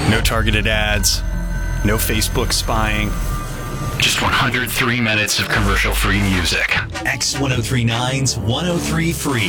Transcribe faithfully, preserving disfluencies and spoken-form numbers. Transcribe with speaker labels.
Speaker 1: No targeted ads. No Facebook spying.
Speaker 2: Just one hundred three minutes of commercial-free music.
Speaker 3: X ten thirty-nine's one oh three Free.